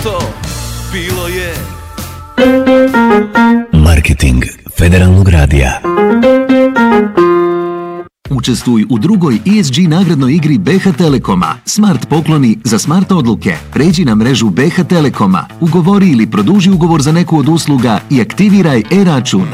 što bilo je. Marketing Federalnog radija. Učestvuj u drugoj ESG nagradnoj igri BH Telekoma. Smart pokloni za smart odluke. Pređi na mrežu BH Telekoma, ugovori ili produži ugovor za neku od usluga i aktiviraj e-račun.